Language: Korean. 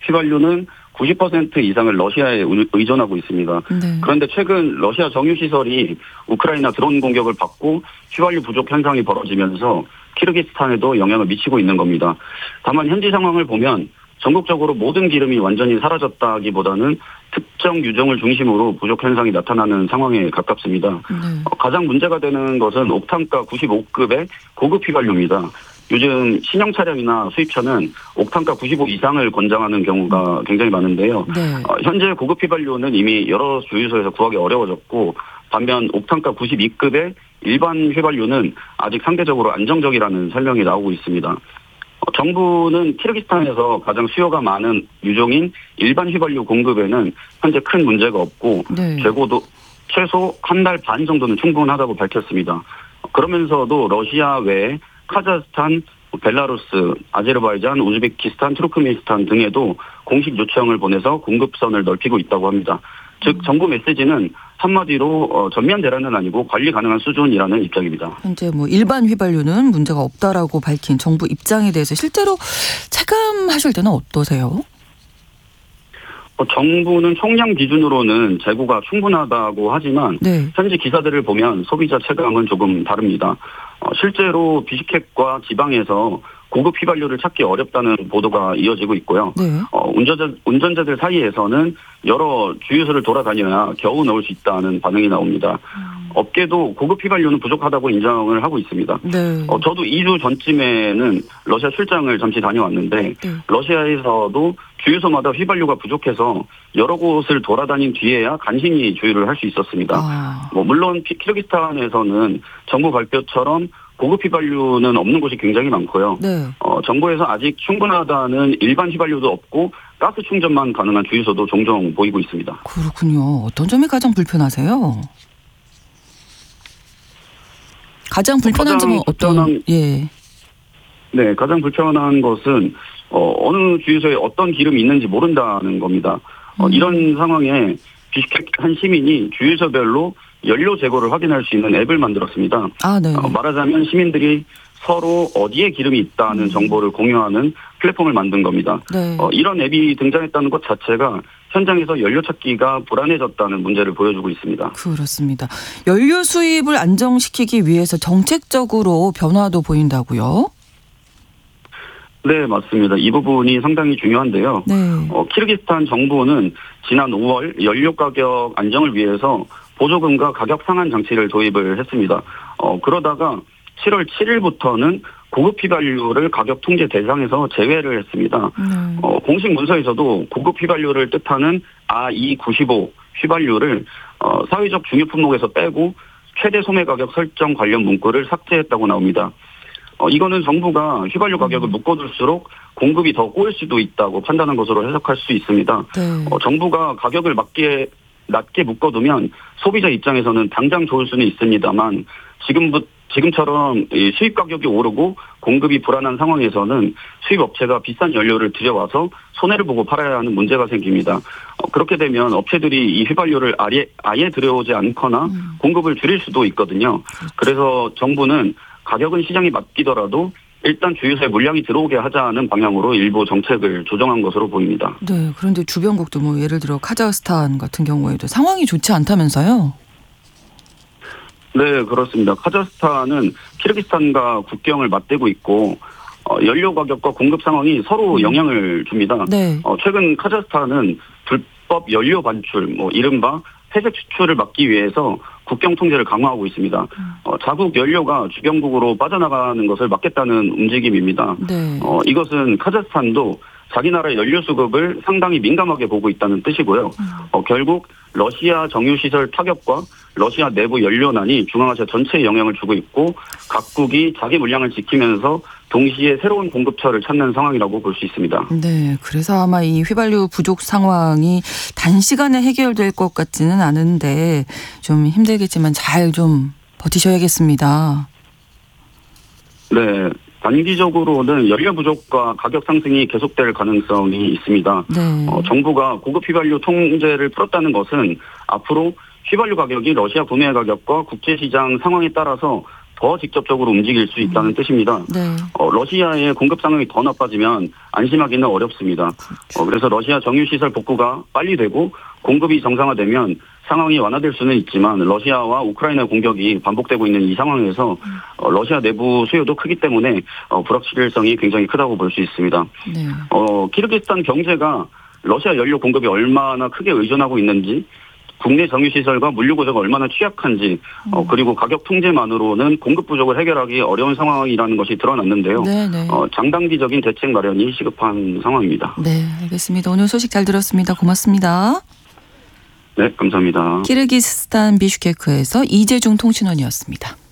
휘발유는 90% 이상을 러시아에 의존하고 있습니다. 네. 그런데 최근 러시아 정유시설이 우크라이나 드론 공격을 받고 휘발유 부족 현상이 벌어지면서 키르기스탄에도 영향을 미치고 있는 겁니다. 다만 현지 상황을 보면 전국적으로 모든 기름이 완전히 사라졌다기보다는 특정 유종을 중심으로 부족 현상이 나타나는 상황에 가깝습니다. 네. 가장 문제가 되는 것은 옥탄가 95급의 고급 휘발유입니다. 요즘 신형 차량이나 수입차는 옥탄가 95 이상을 권장하는 경우가 굉장히 많은데요. 네. 현재 고급 휘발유는 이미 여러 주유소에서 구하기 어려워졌고, 반면 옥탄가 92급의 일반 휘발유는 아직 상대적으로 안정적이라는 설명이 나오고 있습니다. 정부는 키르기스탄에서 가장 수요가 많은 유종인 일반 휘발유 공급에는 현재 큰 문제가 없고, 네. 재고도 최소 한 달 반 정도는 충분하다고 밝혔습니다. 그러면서도 러시아 외에 카자흐스탄, 벨라루스, 아제르바이잔, 우즈베키스탄, 투르크메니스탄 등에도 공식 요청을 보내서 공급선을 넓히고 있다고 합니다. 즉 정부 메시지는 한마디로 전면 대란은 아니고 관리 가능한 수준이라는 입장입니다. 현재 일반 휘발유는 문제가 없다라고 밝힌 정부 입장에 대해서 실제로 체감하실 때는 어떠세요? 정부는 총량 기준으로는 재고가 충분하다고 하지만 네. 현지 기사들을 보면 소비자 체감은 조금 다릅니다. 실제로 비시케크와 지방에서 고급 휘발유를 찾기 어렵다는 보도가 이어지고 있고요. 네. 운전자들 사이에서는 여러 주유소를 돌아다녀야 겨우 넣을 수 있다는 반응이 나옵니다. 업계도 고급 휘발유는 부족하다고 인정을 하고 있습니다. 네. 저도 2주 전쯤에는 러시아 출장을 잠시 다녀왔는데 네. 러시아에서도 주유소마다 휘발유가 부족해서 여러 곳을 돌아다닌 뒤에야 간신히 주유를 할 수 있었습니다. 물론 키르기스탄에서는 정부 발표처럼 고급 휘발유는 없는 곳이 굉장히 많고요. 네. 정부에서 아직 충분하다는 일반 휘발유도 없고 가스 충전만 가능한 주유소도 종종 보이고 있습니다. 그렇군요. 어떤 점이 가장 불편하세요? 가장 불편한 점은 어떤? 예. 네, 가장 불편한 것은 어느 주유소에 어떤 기름이 있는지 모른다는 겁니다. 이런 상황에 비시케크 한 시민이 주유소별로 연료 재고를 확인할 수 있는 앱을 만들었습니다. 아, 네. 말하자면 시민들이 서로 어디에 기름이 있다는 정보를 공유하는 플랫폼을 만든 겁니다. 네. 이런 앱이 등장했다는 것 자체가 현장에서 연료 찾기가 불안해졌다는 문제를 보여주고 있습니다. 그렇습니다. 연료 수입을 안정시키기 위해서 정책적으로 변화도 보인다고요? 네, 맞습니다. 이 부분이 상당히 중요한데요. 네. 키르기스탄 정부는 지난 5월 연료 가격 안정을 위해서 보조금과 가격 상한 장치를 도입을 했습니다. 그러다가 7월 7일부터는 고급 휘발유를 가격 통제 대상에서 제외를 했습니다. 공식 문서에서도 고급 휘발유를 뜻하는 RE95 휘발유를 사회적 중요 품목에서 빼고 최대 소매 가격 설정 관련 문구를 삭제했다고 나옵니다. 이거는 정부가 휘발유 가격을 묶어둘수록 공급이 더 꼬일 수도 있다고 판단한 것으로 해석할 수 있습니다. 네. 정부가 가격을 낮게 묶어두면 소비자 입장에서는 당장 좋을 수는 있습니다만 지금처럼 수입 가격이 오르고 공급이 불안한 상황에서는 수입 업체가 비싼 연료를 들여와서 손해를 보고 팔아야 하는 문제가 생깁니다. 그렇게 되면 업체들이 이 휘발유를 아예 들여오지 않거나 공급을 줄일 수도 있거든요. 그래서 정부는 가격은 시장에 맡기더라도 일단 주유소에 물량이 들어오게 하자는 방향으로 일부 정책을 조정한 것으로 보입니다. 네. 그런데 주변국도 예를 들어 카자흐스탄 같은 경우에도 상황이 좋지 않다면서요? 네, 그렇습니다. 카자흐스탄은 키르기스탄과 국경을 맞대고 있고 연료 가격과 공급 상황이 서로 영향을 줍니다. 네. 최근 카자흐스탄은 불법 연료 반출, 이른바 회색 추출을 막기 위해서 국경 통제를 강화하고 있습니다. 자국 연료가 주변국으로 빠져나가는 것을 막겠다는 움직임입니다. 네. 이것은 카자흐스탄도 자기 나라 연료 수급을 상당히 민감하게 보고 있다는 뜻이고요. 결국 러시아 정유시설 타격과 러시아 내부 연료난이 중앙아시아 전체에 영향을 주고 있고 각국이 자기 물량을 지키면서 동시에 새로운 공급처를 찾는 상황이라고 볼 수 있습니다. 네, 그래서 아마 이 휘발유 부족 상황이 단시간에 해결될 것 같지는 않은데 좀 힘들겠지만 잘 좀 버티셔야겠습니다. 네, 단기적으로는 연료 부족과 가격 상승이 계속될 가능성이 있습니다. 네. 정부가 고급 휘발유 통제를 풀었다는 것은 앞으로 휘발유 가격이 러시아 구매 가격과 국제시장 상황에 따라서 더 직접적으로 움직일 수 있다는 뜻입니다. 네. 러시아의 공급 상황이 더 나빠지면 안심하기는 어렵습니다. 그래서 러시아 정유시설 복구가 빨리 되고 공급이 정상화되면 상황이 완화될 수는 있지만 러시아와 우크라이나 공격이 반복되고 있는 이 상황에서 러시아 내부 수요도 크기 때문에 불확실성이 굉장히 크다고 볼 수 있습니다. 네. 키르기스탄 경제가 러시아 연료 공급이 얼마나 크게 의존하고 있는지, 국내 정유시설과 물류 구조가 얼마나 취약한지, 그리고 가격 통제만으로는 공급 부족을 해결하기 어려운 상황이라는 것이 드러났는데요. 네네. 장단기적인 대책 마련이 시급한 상황입니다. 네, 알겠습니다. 오늘 소식 잘 들었습니다. 고맙습니다. 네, 감사합니다. 키르기스탄 비슈케크에서 이재중 통신원이었습니다.